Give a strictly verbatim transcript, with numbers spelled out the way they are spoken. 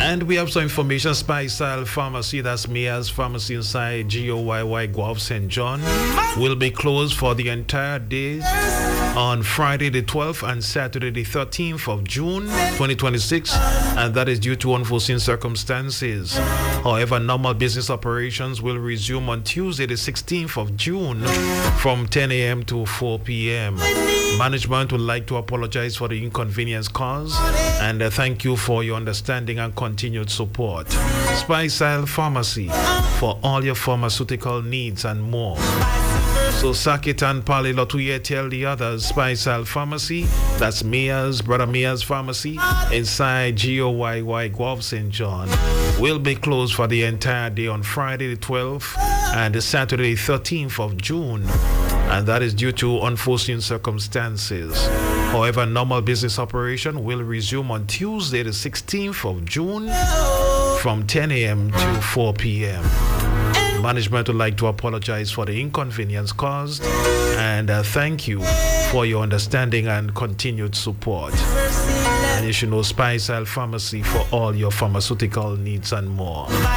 And we have some information. Spice Style Pharmacy, that's Mia's Pharmacy inside G O Y Y Guelph Saint John, will be closed for the entire day on Friday the twelfth and Saturday the thirteenth of June twenty twenty-six, and that is due to unforeseen circumstances. However, normal business operations will resume on Tuesday the sixteenth of June from ten a.m. to four p.m. Management would like to apologize for the inconvenience caused and uh, thank you for your understanding and continued support. Spice Style Pharmacy, for all your pharmaceutical needs and more. So Sakit and Pali Lotuye tell the others, Spice Style Pharmacy, that's Mia's, Brother Mia's Pharmacy, inside G O Y Y Guelph Saint John, will be closed for the entire day on Friday the twelfth and the Saturday thirteenth of June, and that is due to unforeseen circumstances. However, normal business operation will resume on Tuesday the sixteenth of June from ten a.m. to four p.m. Management would like to apologize for the inconvenience caused and uh, thank you for your understanding and continued support. And you should know Spice Style Pharmacy for all your pharmaceutical needs and more.